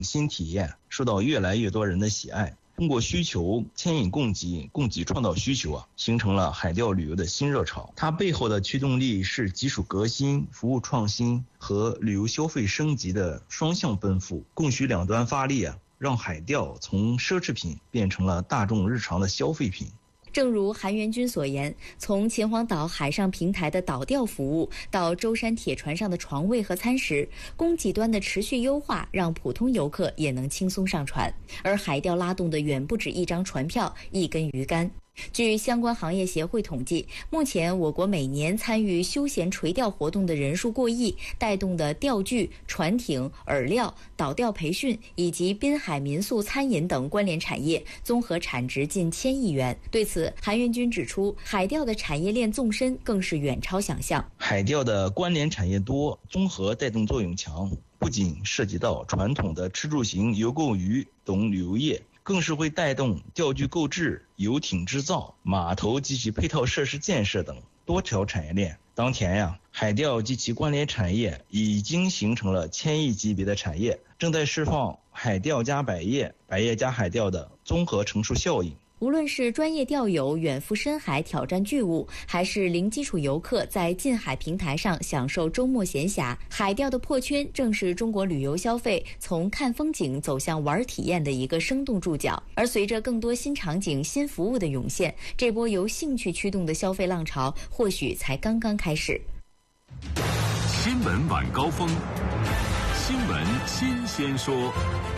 新体验受到越来越多人的喜爱。通过需求牵引供给，供给创造需求形成了海钓旅游的新热潮。它背后的驱动力是技术革新、服务创新和旅游消费升级的双向奔赴，供需两端发力让海钓从奢侈品变成了大众日常的消费品。 正如韩元军所言，从秦皇岛海上平台的导钓服务到舟山铁船上的床位和餐食，供给端的持续优化让普通游客也能轻松上船，而海钓拉动的远不止一张船票、一根鱼竿。据相关行业协会统计，目前我国每年参与休闲垂钓活动的人数过亿，带动的钓具、船艇、饵料、导钓培训以及滨海民宿、餐饮等关联产业综合产值近1000亿元。对此，韩元军指出，海钓的产业链纵深更是远超想象。 海钓的关联产业多，综合带动作用强，不仅涉及到传统的吃住行、游购娱等旅游业，更是会带动钓具购置、游艇制造、码头及其配套设施建设等多条产业链。当前海钓及其关联产业已经形成了1000亿级别的产业，正在释放海钓加百业、百业加海钓的综合乘数效应。 无论是专业钓友远赴深海挑战巨物，还是零基础游客在近海平台上享受周末闲暇，海钓的破圈正是中国旅游消费从看风景走向玩体验的一个生动注脚。而随着更多新场景、新服务的涌现，这波由兴趣驱动的消费浪潮或许才刚刚开始。 新闻晚高峰，新闻新鲜说。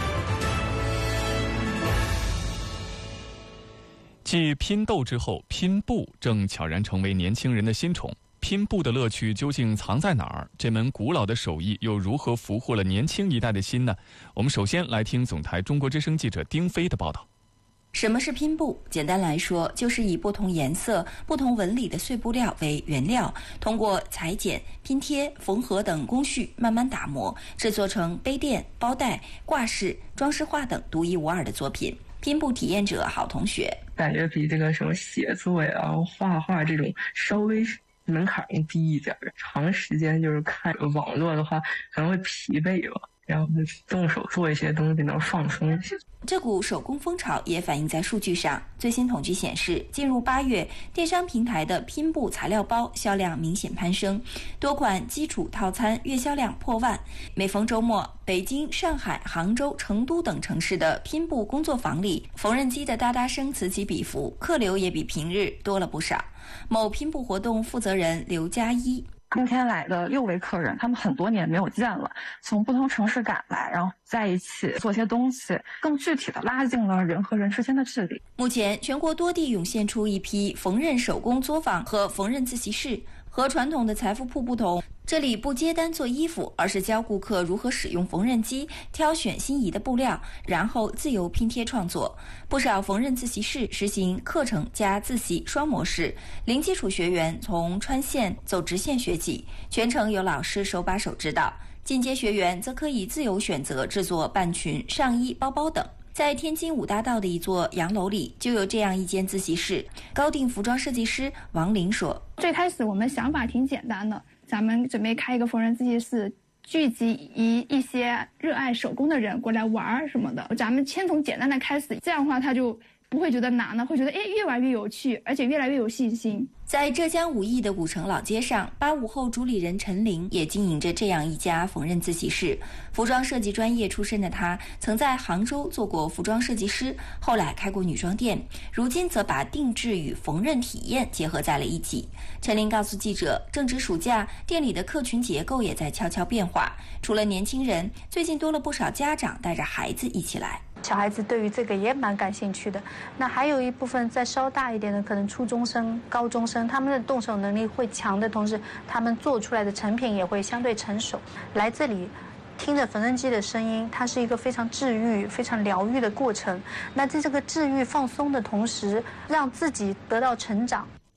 继拼豆之后，拼布正悄然成为年轻人的新宠。拼布的乐趣究竟藏在哪儿？这门古老的手艺又如何俘获了年轻一代的心呢？我们首先来听总台中国之声记者丁飞的报道。 什么是拼布？简单来说，就是以不同颜色、不同纹理的碎布料为原料，通过裁剪、拼贴、缝合等工序慢慢打磨，制作成杯垫、包袋、挂饰、装饰画等独一无二的作品。拼布体验者郝同学感觉比这个什么写作呀、画画这种稍微门槛更低一点，长时间就是看网络的话可能会疲惫吧，然后动手做一些东西能放松一些。 这股手工风潮也反映在数据上。最新统计显示，进入8月，电商平台的拼布材料包销量明显攀升，多款基础套餐月销量破万。每逢周末，北京、上海、杭州、成都等城市的拼布工作坊里，缝纫机的哒哒声此起彼伏，客流也比平日多了不少。某拼布活动负责人刘佳一。 今天来的6位客人，他们很多年没有见了，从不同城市赶来，然后在一起做些东西，更具体的拉近了人和人之间的距离。 目前，全国多地涌现出一批缝纫手工作坊和缝纫自习室。和传统的财富铺不同，这里不接单做衣服，而是教顾客如何使用缝纫机，挑选心仪的布料，然后自由拼贴创作。不少缝纫自习室实行课程加自习双模式，零基础学员从穿线走直线学起，全程有老师手把手指导；进阶学员则可以自由选择制作半裙、上衣、包包等。在天津5大道的一座洋楼里，就有这样一间自习室。高定服装设计师王林说：“ 最开始我们想法挺简单的，咱们准备开一个缝纫自习室，聚集一些热爱手工的人过来玩什么的。咱们先从简单的开始，这样的话他就不会觉得难了，会觉得越玩越有趣，而且越来越有信心。” 在浙江武义的古城老街上，85后主理人陈玲也经营着这样一家缝纫自习室。服装设计专业出身的她，曾在杭州做过服装设计师，后来开过女装店，如今则把定制与缝纫体验结合在了一起。陈玲告诉记者，正值暑假，店里的客群结构也在悄悄变化。除了年轻人，最近多了不少家长带着孩子一起来。 小孩子对于这个也蛮感兴趣的。那还有一部分再稍大一点的，可能初中生、高中生，他们的动手能力会强的同时，他们做出来的成品也会相对成熟。来这里听着缝纫机的声音，它是一个非常治愈、非常疗愈的过程。那在这个治愈、放松的同时，让自己得到成长。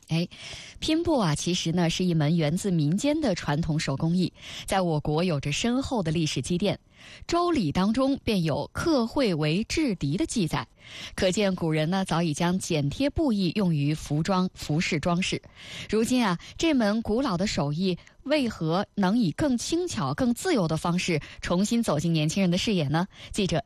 拼布啊，其实呢是一门源自民间的传统手工艺，在我国有着深厚的历史积淀。周礼当中便有刻绘为制敌的记载，可见古人呢早已将剪贴布艺用于服装、服饰装饰。如今啊，这门古老的手艺为何能以更轻巧、更自由的方式重新走进年轻人的视野呢？记者